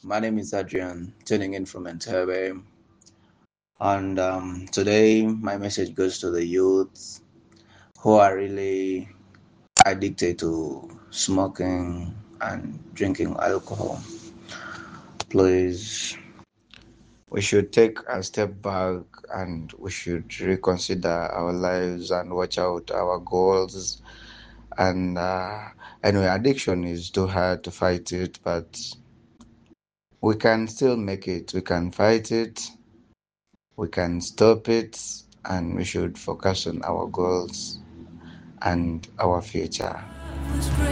My name is Adrian, tuning in from Entebbe. And today, my message goes to the youth who are really addicted to smoking and drinking alcohol. Please, we should take a step back and we should reconsider our lives and watch out our goals. And anyway, addiction is too hard to fight it, but we can still make it. We can fight it. We can stop it, and we should focus on our goals and our future.